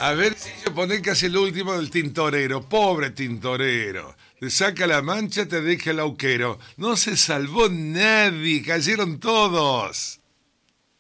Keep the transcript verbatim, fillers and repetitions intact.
A ver si yo poné casi el último del tintorero. Pobre tintorero. Te saca la mancha, te deja el auquero. No se salvó nadie, cayeron todos.